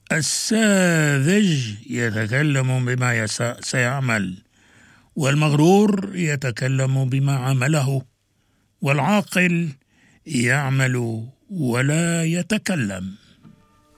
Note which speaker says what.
Speaker 1: الساذج يتكلم بما سيعمل، والمغرور يتكلم بما عمله، والعاقل يعمل ولا يتكلم.